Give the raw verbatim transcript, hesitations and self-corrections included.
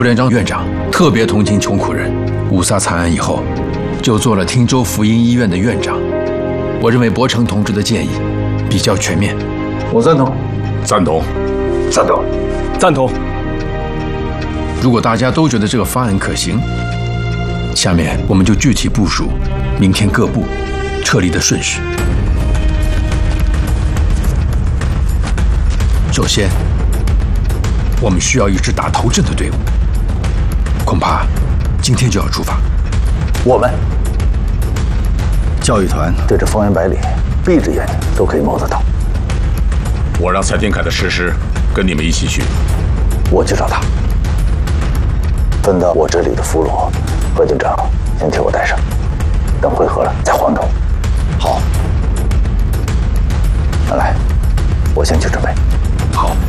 朱连章院长特别同情穷苦人，五卅惨案以后，就做了汀州福音医院的院长。我认为伯承同志的建议比较全面， 我赞同， 赞同， 赞同， 赞同。 如果大家都觉得这个方案可行，下面我们就具体部署明天各部撤离的顺序。首先，我们需要一支打头阵的队伍，恐怕今天就要出发。 我们教育团对这方圆百里，闭着眼睛都可以摸得到。 我让蔡天凯的师师跟你们一起去。 我去找他。分到我这里的俘虏，何警长先替我带上，等会合了再还给我。 好， 那来，我先去准备。 好。